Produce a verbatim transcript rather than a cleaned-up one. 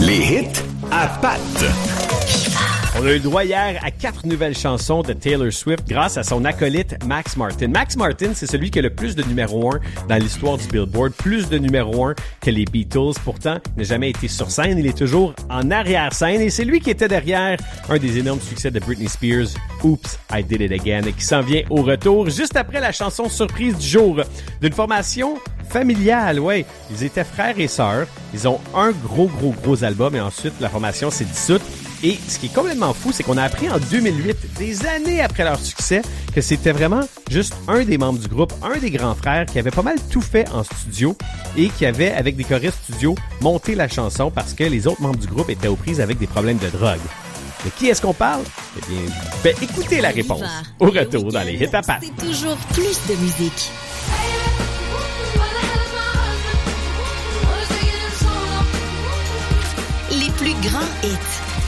Les hits à Pat. On a eu le droit hier à quatre nouvelles chansons de Taylor Swift grâce à son acolyte Max Martin. Max Martin, c'est celui qui a le plus de numéro un dans l'histoire du Billboard, plus de numéro un que les Beatles. Pourtant, il n'a jamais été sur scène, il est toujours en arrière-scène et c'est lui qui était derrière un des énormes succès de Britney Spears, Oops, I Did It Again, et qui s'en vient au retour juste après la chanson surprise du jour d'une formation familiale. Ouais, ils étaient frères et sœurs, ils ont un gros, gros, gros album et ensuite la formation s'est dissoute. Et ce qui est complètement fou, c'est qu'on a appris en deux mille huit, des années après leur succès, que c'était vraiment juste un des membres du groupe, un des grands frères qui avait pas mal tout fait en studio et qui avait, avec des choristes studio, monté la chanson parce que les autres membres du groupe étaient aux prises avec des problèmes de drogue. De qui est-ce qu'on parle? Eh bien, ben, écoutez la réponse au retour dans les hits à Pat. C'est toujours plus de musique. Les plus grands hits.